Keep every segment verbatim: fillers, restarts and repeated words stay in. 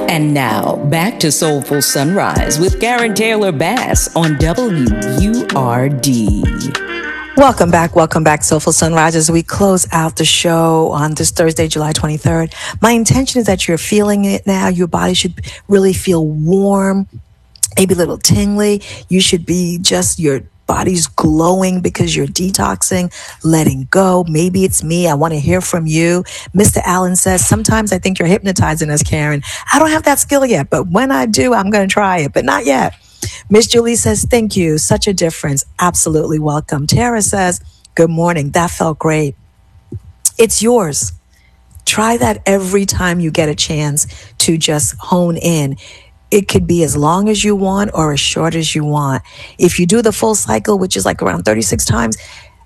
And now, back to Soulful Sunrise with Karen Taylor Bass on W U R D. Welcome back. Welcome back, Soulful Sunrise, as we close out the show on this Thursday, July twenty-third. My intention is that you're feeling it now. Your body should really feel warm, maybe a little tingly. You should be just your body's glowing because you're detoxing, letting go. Maybe it's me. I want to hear from you. Mister Allen says, sometimes I think you're hypnotizing us, Karen. I don't have that skill yet, but when I do, I'm going to try it, but not yet. Miss Julie says, thank you. Such a difference. Absolutely welcome. Tara says, good morning. That felt great. It's yours. Try that every time you get a chance to just hone in. It could be as long as you want or as short as you want. If you do the full cycle, which is like around thirty-six times,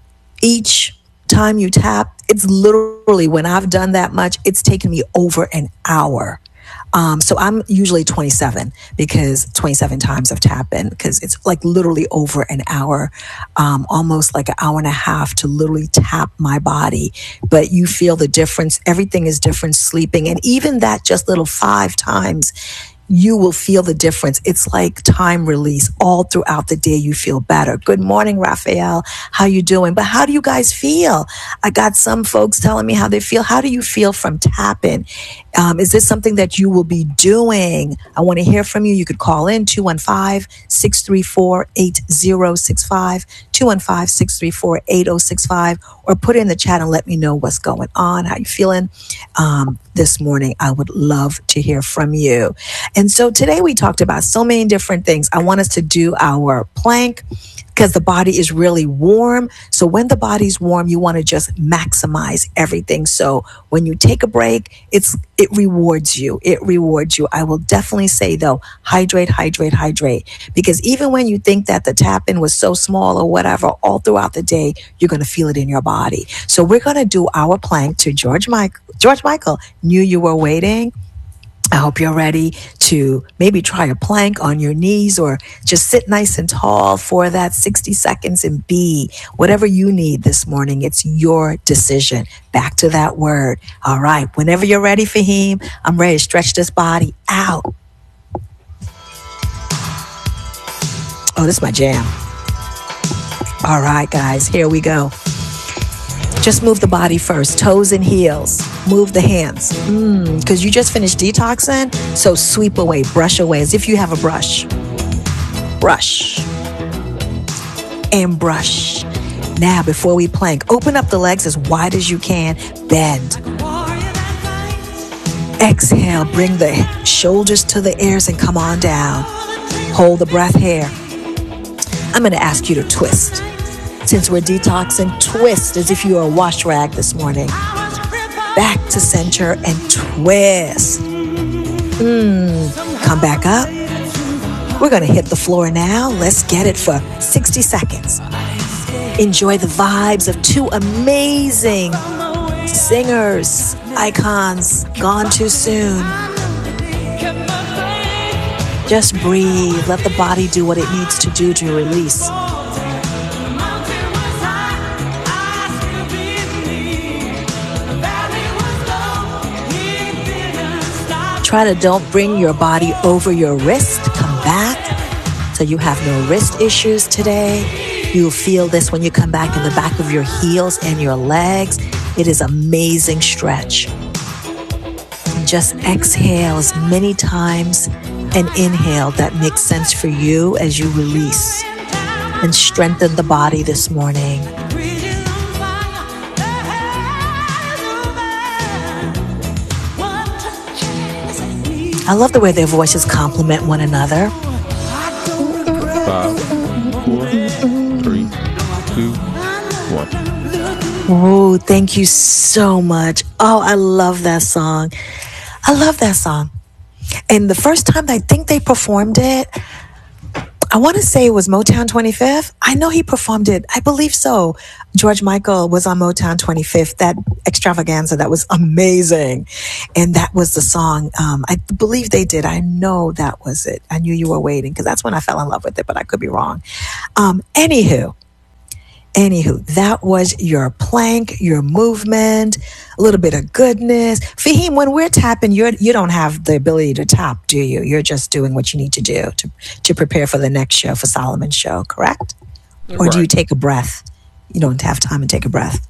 each time you tap, it's literally, when I've done that much, it's taken me over an hour. Um, so I'm usually twenty-seven because twenty-seven times I've tapped in because it's like literally over an hour, um, almost like an hour and a half to literally tap my body. But you feel the difference. Everything is different sleeping. And even that just little five times, you will feel the difference. It's like time release all throughout the day. You feel better. Good morning, Raphael. How you doing? But how do you guys feel? I got some folks telling me how they feel. How do you feel from tapping? Um, is this something that you will be doing? I want to hear from you. You could call in two one five, six three four, eight zero six five, two one five, six three four, eight zero six five, or put it in the chat and let me know what's going on, how you feeling um, this morning. I would love to hear from you. And so today we talked about so many different things. I want us to do our plank because the body is really warm. So when the body's warm, you want to just maximize everything. So when you take a break, it's it rewards you. It rewards you. I will definitely say, though, hydrate, hydrate, hydrate. Because even when you think that the tap-in was so small or whatever, all throughout the day, you're going to feel it in your body. So we're going to do our plank to George Michael. George Michael, Knew You Were Waiting. I hope you're ready to maybe try a plank on your knees or just sit nice and tall for that sixty seconds and be whatever you need this morning. It's your decision. Back to that word. All right. Whenever you're ready, Fahim, I'm ready to stretch this body out. Oh, this is my jam. All right, guys, here we go. Just move the body first, toes and heels. Move the hands, because mm, you just finished detoxing. So sweep away, brush away, as if you have a brush. Brush. And brush. Now, before we plank, open up the legs as wide as you can. Bend. Exhale, bring the shoulders to the ears and come on down. Hold the breath here. I'm going to ask you to twist. Since we're detoxing, twist as if you are a wash rag this morning. Back to center and twist. Mm. Come back up. We're going to hit the floor now. Let's get it for sixty seconds. Enjoy the vibes of two amazing singers, icons, gone too soon. Just breathe. Let the body do what it needs to do to release. Try to don't bring your body over your wrist. Come back so you have no wrist issues today. You'll feel this when you come back in the back of your heels and your legs. It is amazing stretch. And just exhale as many times and inhale that makes sense for you as you release and strengthen the body this morning. I love the way their voices complement one another. Five, four, three, two, one. Oh, thank you so much. Oh, I love that song. I love that song. And the first time I think they performed it, I want to say it was Motown twenty-fifth. I know he performed it. I believe so. George Michael was on Motown twenty-fifth, that extravaganza that was amazing. And that was the song. Um, I believe they did. I know that was it. I Knew You Were Waiting, because that's when I fell in love with it, but I could be wrong. Um, anywho, Anywho, that was your plank, your movement, a little bit of goodness. Fahim, when we're tapping, you're, you don't have the ability to tap, do you? You're just doing what you need to do to, to prepare for the next show, for Solomon's show, correct? Or Right. do you take a breath? You don't have time and take a breath.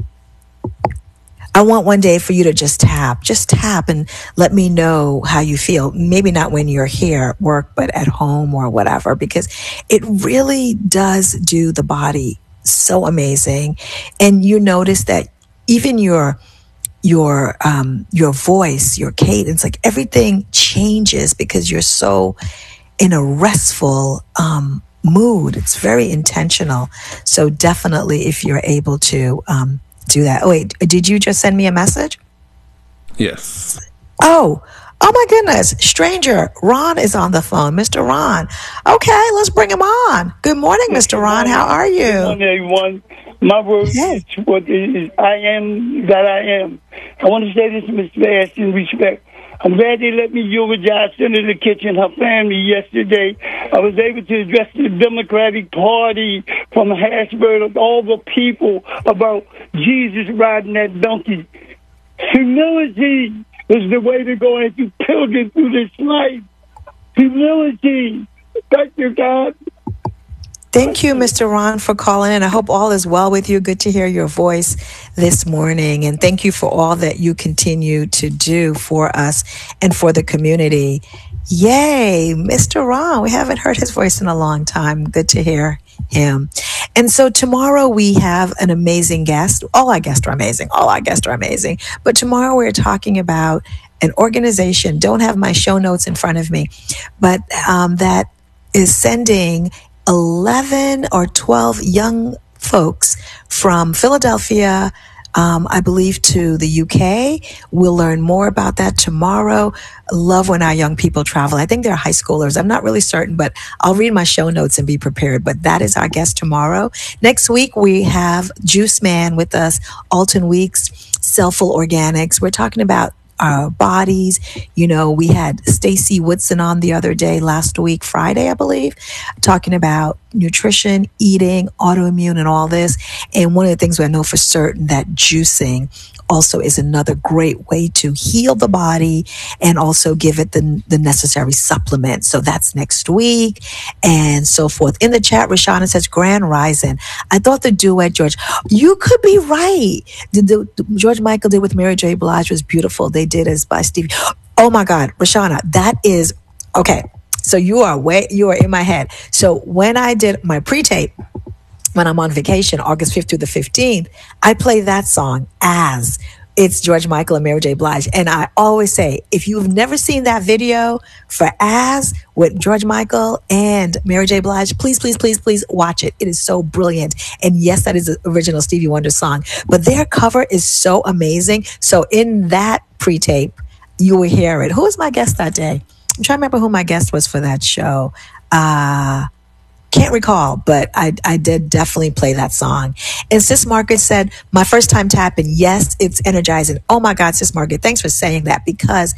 I want one day for you to just tap, just tap and let me know how you feel. Maybe not when you're here at work, but at home or whatever, because it really does do the body so amazing. And you notice that even your, your, um, your voice, your cadence, like everything changes because you're so in a restful, um, mood. It's very intentional. So definitely if you're able to, um, do that. Oh, wait, did you just send me a message? Yes. Oh, oh my goodness. Stranger, Ron is on the phone. Mister Ron. Okay, let's bring him on. Good morning, Mister Ron. How are Good you? morning, everyone. My word Yes. is what is I am that I am. I want to say this to Mister Bass in respect. I'm glad they let me eulogize Senator Kitchen and her family yesterday. I was able to address the Democratic Party from Harrisburg, all the people about Jesus riding that donkey. Humility is the way to go as you pilgrim through this life. Humility. Thank you, God. Thank you, Mister Ron, for calling in. I hope all is well with you. Good to hear your voice this morning. And thank you for all that you continue to do for us and for the community. Yay, Mister Ron. We haven't heard his voice in a long time. Good to hear him. And so tomorrow we have an amazing guest. All our guests are amazing. All our guests are amazing. But tomorrow we're talking about an organization. Don't have my show notes in front of me, but um, that is sending eleven or twelve young folks from Philadelphia, um, I believe, to the U K. We'll learn more about that tomorrow. I love when our young people travel. I think they're high schoolers. I'm not really certain, but I'll read my show notes and be prepared. But that is our guest tomorrow. Next week, we have Juice Man with us, Alton Weeks, Selfful Organics. We're talking about our bodies. You know, we had Stacey Woodson on the other day, last week, Friday, I believe, talking about nutrition, eating, autoimmune, and all this. And one of the things we know for certain that juicing also is another great way to heal the body and also give it the, the necessary supplements. So that's next week and so forth. In the chat, Rashana says, Grand Rising. I thought the duet, George, you could be right. The, the, the George Michael did with Mary J. Blige was beautiful. They did as by Stevie. Oh my God, Rashana, that is, okay. So you are way, you are in my head. So when I did my pre-tape, when I'm on vacation, August fifth through the fifteenth, I play that song as it's George Michael and Mary J. Blige. And I always say, if you've never seen that video for As with George Michael and Mary J. Blige, please, please, please, please watch it. It is so brilliant. And yes, that is the original Stevie Wonder song, but their cover is so amazing. So in that pre-tape, you will hear it. Who was my guest that day? I'm trying to remember who my guest was for that show. Uh, Can't recall, but I, I did definitely play that song. And Sis Margaret said, my first time tapping, yes, it's energizing. Oh my God, Sis Margaret, thanks for saying that, because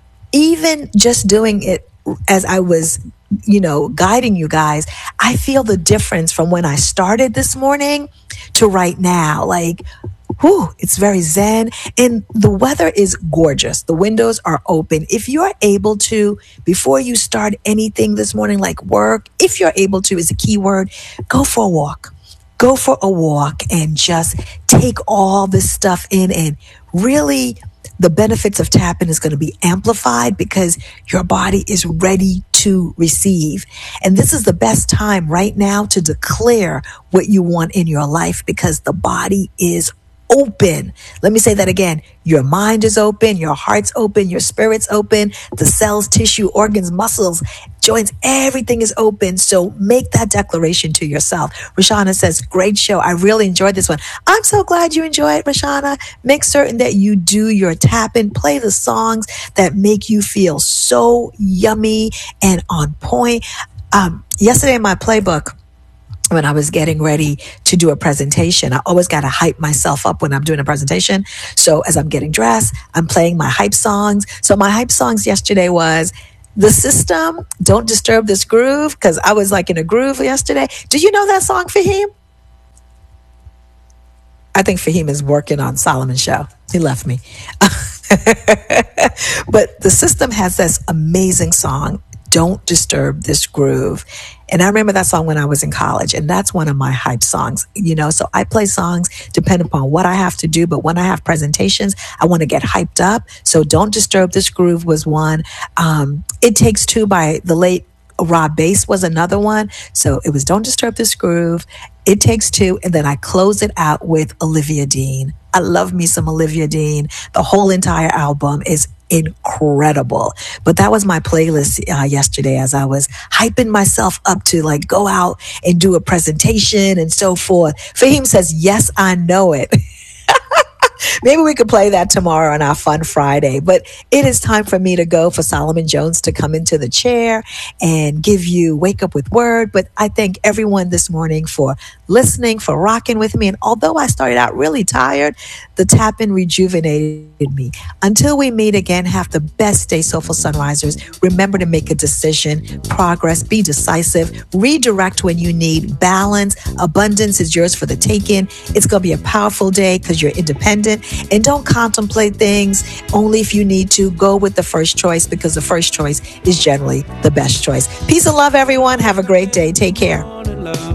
even just doing it as I was, you know, guiding you guys, I feel the difference from when I started this morning to right now. Like, whew, it's very zen. And the weather is gorgeous. The windows are open. If you're able to, before you start anything this morning, like work, if you're able to is a key word, go for a walk. Go for a walk and just take all this stuff in, and really the benefits of tapping is going to be amplified because your body is ready to receive. And this is the best time right now to declare what you want in your life, because the body is open. Let me say that again. Your mind is open, your heart's open, your spirit's open, the cells, tissue, organs, muscles, joints, everything is open. So make that declaration to yourself. Rashana says, great show. I really enjoyed this one. I'm so glad you enjoy it, Rashana. Make certain that you do your tapping, play the songs that make you feel so yummy and on point. Um, yesterday in my playbook, when I was getting ready to do a presentation, I always got to hype myself up when I'm doing a presentation. So as I'm getting dressed, I'm playing my hype songs. So my hype songs yesterday was The System, Don't Disturb This Groove, because I was like in a groove yesterday. Do you know that song, Fahim? I think Fahim is working on Solomon's show. He left me. But the system has this amazing song, Don't Disturb This Groove. And I remember that song when I was in college, and that's one of my hype songs, you know, so I play songs depending upon what I have to do. But when I have presentations, I want to get hyped up. So Don't Disturb This Groove was one. Um, It Takes Two by the late Rob Bass was another one. So it was Don't Disturb This Groove, It Takes Two, and then I close it out with Olivia Dean. I love me some Olivia Dean. The whole entire album is incredible. But that was my playlist uh, yesterday as I was hyping myself up to like go out and do a presentation and so forth. Fahim says, yes, I know it. Maybe we could play that tomorrow on our Fun Friday. But it is time for me to go, for Solomon Jones to come into the chair and give you Wake Up With Word. But I thank everyone this morning for listening, for rocking with me. And although I started out really tired, the tap-in rejuvenated me. Until we meet again, have the best day, Soulful Sunrisers. Remember to make a decision, progress, be decisive, redirect when you need balance. Abundance is yours for the taking. It's going to be a powerful day because you're independent. And don't contemplate things only if you need to. Go with the first choice because the first choice is generally the best choice. Peace and love, everyone. Have a great day. Take care.